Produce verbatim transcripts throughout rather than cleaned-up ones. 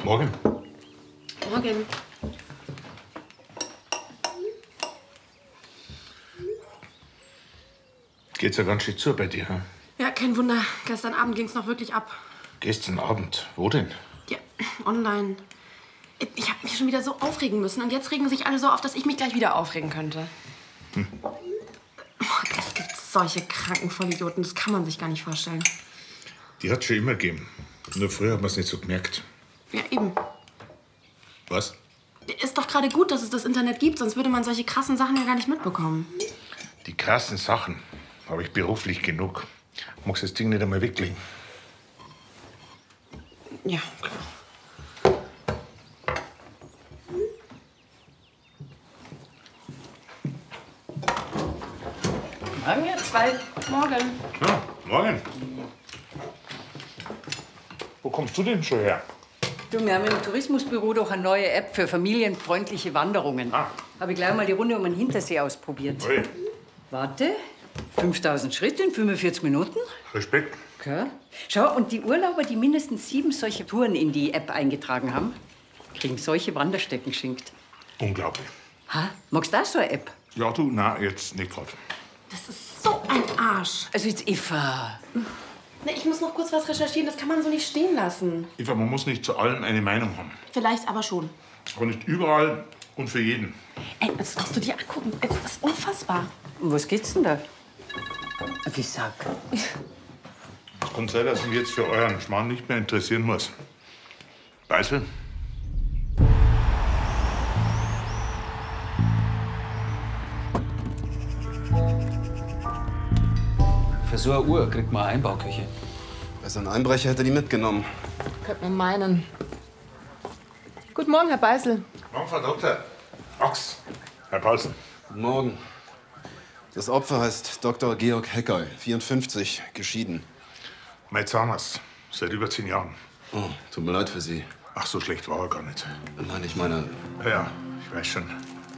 Morgen. Morgen. Geht's ja ganz schön zu bei dir, hm? Ja, kein Wunder. Gestern Abend ging's noch wirklich ab. Gestern Abend? Wo denn? Ja, online. Ich habe mich schon wieder so aufregen müssen. Und jetzt regen sich alle so auf, dass ich mich gleich wieder aufregen könnte. Hm. Oh, es gibt solche kranken Vollidioten. Das kann man sich gar nicht vorstellen. Die hat's schon immer gegeben. Nur früher hat man's nicht so gemerkt. Ja, eben. Was? Ist doch gerade gut, dass es das Internet gibt. Sonst würde man solche krassen Sachen ja gar nicht mitbekommen. Die krassen Sachen habe ich beruflich genug. Magst das Ding nicht einmal weglegen? Ja, klar. Morgen, ihr zwei. Morgen. Ja, morgen. Wo kommst du denn schon her? Du, wir haben im Tourismusbüro doch eine neue App für familienfreundliche Wanderungen. Ah. Habe ich gleich mal die Runde um den Hintersee ausprobiert. Ui. Warte, fünftausend Schritte in fünfundvierzig Minuten. Respekt. Okay. Schau, und die Urlauber, die mindestens sieben solche Touren in die App eingetragen haben, kriegen solche Wanderstätten geschenkt. Unglaublich. Ha? Magst du auch so eine App? Ja, du, na, jetzt nicht gerade. Das ist so ein Arsch. Also jetzt Eva. Ne, ich muss noch kurz was recherchieren. Das kann man so nicht stehen lassen. Eva, man muss nicht zu allem eine Meinung haben. Vielleicht aber schon. Aber nicht überall und für jeden. Ey, das musst du dir angucken. Das ist unfassbar. Um was geht's denn da? Wie sag? Es kann sein, dass ich mich jetzt für euren Schmarrn nicht mehr interessieren muss. Beisel? Für so eine Uhr kriegt man eine Einbauküche. Also ein Einbrecher hätte die mitgenommen. Könnte man meinen. Guten Morgen, Herr Beißel. Morgen, Frau Doktor. Ochs. Herr Paulsen. Guten Morgen. Das Opfer heißt Doktor Georg Heckerl, vierundfünfzig, geschieden. Mein Zahnarzt. Seit über zehn Jahren. Oh, tut mir leid für Sie. Ach, so schlecht war er gar nicht. Nein, ich meine... Ja, ja, ich weiß schon.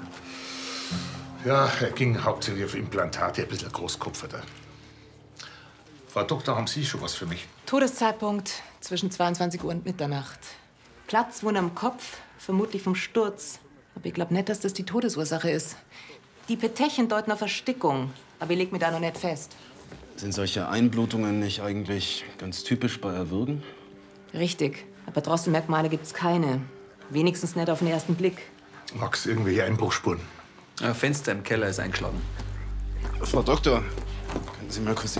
Ja, er ging hauptsächlich auf Implantate, ein bisschen Großkopferter. Frau Doktor, haben Sie schon was für mich? Todeszeitpunkt zwischen zweiundzwanzig Uhr und Mitternacht. Platzwunde am Kopf, vermutlich vom Sturz. Aber ich glaube nicht, dass das die Todesursache ist. Die Petechien deuten auf Erstickung, aber ich leg mir da noch nicht fest. Sind solche Einblutungen nicht eigentlich ganz typisch bei Erwürgen? Richtig, aber Drosselmerkmale gibt's keine. Wenigstens nicht auf den ersten Blick. Max, irgendwelche Einbruchsspuren? Ein Fenster im Keller ist eingeschlagen. Frau Doktor, können Sie mal kurz die